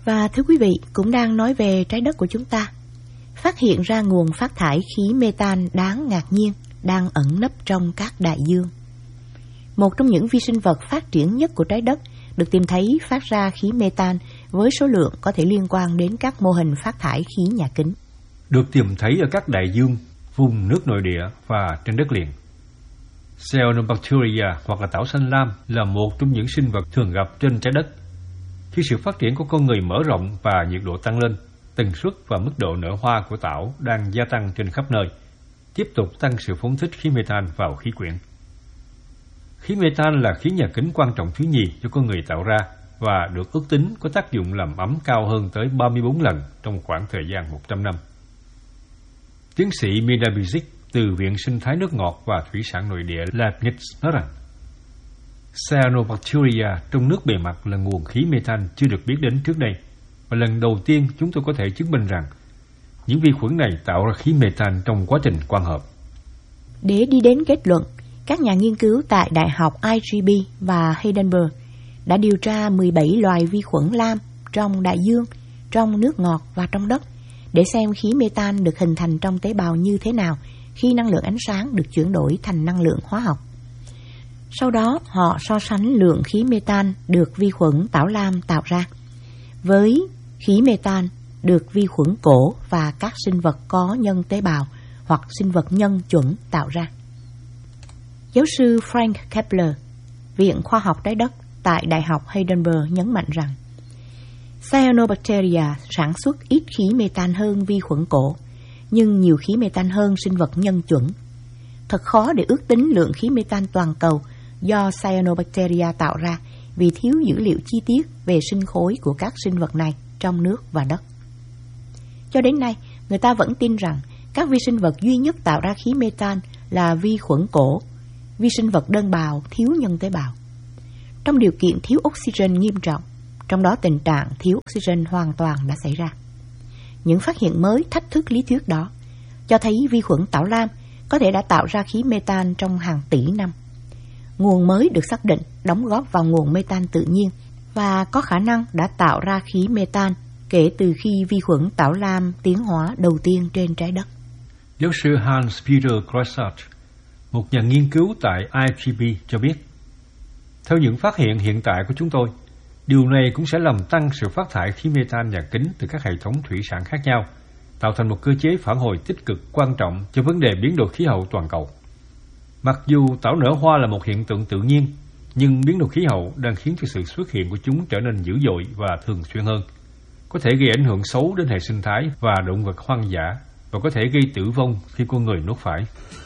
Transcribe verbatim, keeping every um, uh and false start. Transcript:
Và thưa quý vị, cũng đang nói về trái đất của chúng ta. Phát hiện ra nguồn phát thải khí metan đáng ngạc nhiên đang ẩn nấp trong các đại dương. Một trong những vi sinh vật phát triển nhất của trái đất được tìm thấy phát ra khí metan với số lượng có thể liên quan đến các mô hình phát thải khí nhà kính. Được tìm thấy ở các đại dương, vùng nước nội địa và trên đất liền. Cyanobacteria hoặc là tảo xanh lam là một trong những sinh vật thường gặp trên trái đất. Khi sự phát triển của con người mở rộng và nhiệt độ tăng lên, tần suất và mức độ nở hoa của tảo đang gia tăng trên khắp nơi, tiếp tục tăng sự phóng thích khí metan vào khí quyển. Khí metan là khí nhà kính quan trọng thứ nhì cho con người tạo ra và được ước tính có tác dụng làm ấm cao hơn tới ba mươi bốn lần trong khoảng thời gian một trăm năm. Tiến sĩ Mina Bizic từ Viện Sinh thái nước ngọt và thủy sản nội địa Leibniz nói rằng Cyanobacteria trong nước bề mặt là nguồn khí metan chưa được biết đến trước đây, và lần đầu tiên chúng tôi có thể chứng minh rằng những vi khuẩn này tạo ra khí metan trong quá trình quang hợp. Để đi đến kết luận, các nhà nghiên cứu tại Đại học i giê bê và Heidelberg đã điều tra mười bảy loài vi khuẩn lam trong đại dương, trong nước ngọt và trong đất để xem khí metan được hình thành trong tế bào như thế nào khi năng lượng ánh sáng được chuyển đổi thành năng lượng hóa học. Sau đó, họ so sánh lượng khí metan được vi khuẩn tảo lam tạo ra với khí metan được vi khuẩn cổ và các sinh vật có nhân tế bào hoặc sinh vật nhân chuẩn tạo ra. Giáo sư Frank Kepler, Viện Khoa học Trái đất tại Đại học Heidelberg nhấn mạnh rằng Cyanobacteria sản xuất ít khí metan hơn vi khuẩn cổ, nhưng nhiều khí metan hơn sinh vật nhân chuẩn. Thật khó để ước tính lượng khí metan toàn cầu do Cyanobacteria tạo ra vì thiếu dữ liệu chi tiết về sinh khối của các sinh vật này trong nước và đất. Cho đến nay, người ta vẫn tin rằng các vi sinh vật duy nhất tạo ra khí metan là vi khuẩn cổ, vi sinh vật đơn bào thiếu nhân tế bào. Trong điều kiện thiếu oxygen nghiêm trọng, trong đó tình trạng thiếu oxygen hoàn toàn đã xảy ra. Những phát hiện mới thách thức lý thuyết đó, cho thấy vi khuẩn tảo lam có thể đã tạo ra khí metan trong hàng tỷ năm. Nguồn mới được xác định đóng góp vào nguồn metan tự nhiên và có khả năng đã tạo ra khí metan kể từ khi vi khuẩn tảo lam tiến hóa đầu tiên trên trái đất. Giáo sư Hans-Peter Grossart, một nhà nghiên cứu tại i giê bê cho biết, theo những phát hiện hiện tại của chúng tôi, điều này cũng sẽ làm tăng sự phát thải khí metan nhà kính từ các hệ thống thủy sản khác nhau, tạo thành một cơ chế phản hồi tích cực quan trọng cho vấn đề biến đổi khí hậu toàn cầu. Mặc dù tảo nở hoa là một hiện tượng tự nhiên, nhưng biến đổi khí hậu đang khiến cho sự xuất hiện của chúng trở nên dữ dội và thường xuyên hơn, có thể gây ảnh hưởng xấu đến hệ sinh thái và động vật hoang dã, và có thể gây tử vong khi con người nuốt phải.